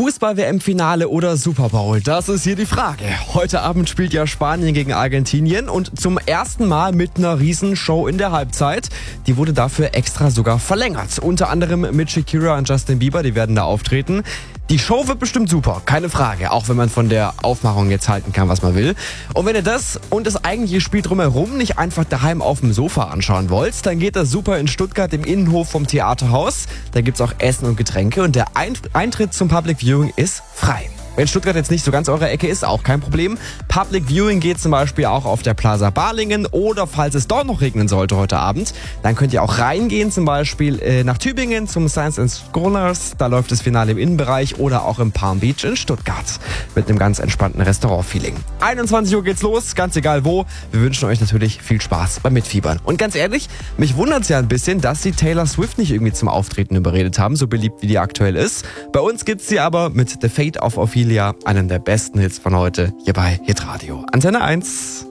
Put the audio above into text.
Fußball-WM-Finale oder Super Bowl? Das ist hier die Frage. Heute Abend spielt ja Spanien gegen Argentinien und zum ersten Mal mit einer Riesenshow in der Halbzeit. Die wurde dafür extra sogar verlängert. Unter anderem mit Shakira und Justin Bieber, die werden da auftreten. Die Show wird bestimmt super, keine Frage, auch wenn man von der Aufmachung jetzt halten kann, was man will. Und wenn ihr das und das eigentliche Spiel drumherum nicht einfach daheim auf dem Sofa anschauen wollt, dann geht das super in Stuttgart im Innenhof vom Theaterhaus. Da gibt's auch Essen und Getränke und der Eintritt zum Public Viewing ist frei. Wenn Stuttgart jetzt nicht so ganz eure Ecke ist, auch kein Problem. Public Viewing geht zum Beispiel auch auf der Plaza Balingen oder falls es doch noch regnen sollte heute Abend, dann könnt ihr auch reingehen, zum Beispiel nach Tübingen zum Science and Scholars. Da läuft das Finale im Innenbereich oder auch im Palm Beach in Stuttgart mit einem ganz entspannten Restaurant-Feeling. 21 Uhr geht's los, ganz egal wo. Wir wünschen euch natürlich viel Spaß beim Mitfiebern. Und ganz ehrlich, mich wundert's ja ein bisschen, dass sie Taylor Swift nicht irgendwie zum Auftreten überredet haben, so beliebt wie die aktuell ist. Bei uns gibt's sie aber mit The Fate of Ophelia, einem der besten Hits von heute, hier bei Hitradio. Antenne 1.